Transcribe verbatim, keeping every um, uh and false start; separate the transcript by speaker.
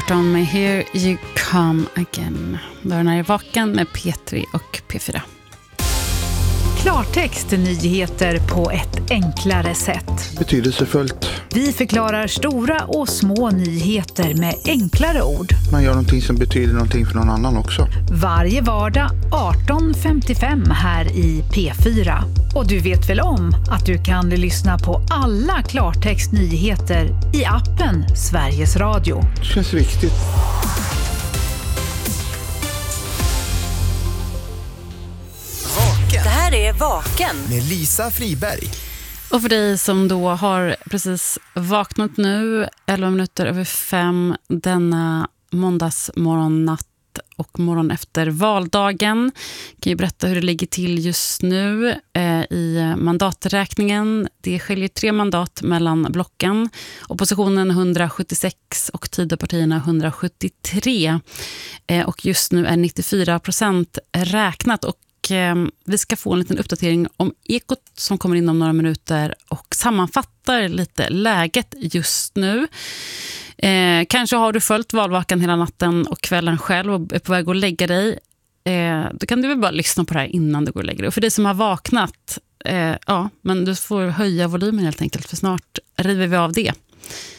Speaker 1: Thunderstorm med Here You Come Again. Börjar är vaken med P tre och P fyra.
Speaker 2: Klartext nyheter på ett enklare sätt.
Speaker 3: Betydelsefullt.
Speaker 2: Vi förklarar stora och små nyheter med enklare ord.
Speaker 3: Man gör någonting som betyder någonting för någon annan också.
Speaker 2: Varje vardag arton femtiofem här i P fyra. Och du vet väl om att du kan lyssna på alla Klartext nyheter i appen Sveriges Radio.
Speaker 3: Det känns viktigt.
Speaker 4: Det här är Vaken
Speaker 5: med Lisa Friberg.
Speaker 1: Och för dig som då har precis vaknat nu, elva minuter över fem, denna måndagsmorgonnatt och morgon efter valdagen, kan ju berätta hur det ligger till just nu eh, i mandaträkningen. Det skiljer tre mandat mellan blocken. Oppositionen hundrasjuttiosex och Tidöpartierna hundrasjuttiotre. Eh, och just nu är nittiofyra procent räknat, och vi ska få en liten uppdatering om Ekot som kommer in om några minuter och sammanfattar lite läget just nu. Eh, kanske har du följt valvakan hela natten och kvällen själv och är på väg att lägga dig. Eh, då kan du väl bara lyssna på det här innan du går och lägger dig. Och för dig som har vaknat, eh, ja, men du får höja volymen helt enkelt, för snart river vi av det.